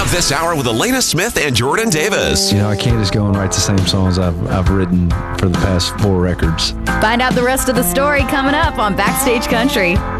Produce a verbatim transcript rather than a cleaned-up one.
up this hour with Elena Smith and Jordan Davis. You know, I can't just go and write the same songs I've, I've written for the past four records. Find out the rest of the story coming up on Backstage Country.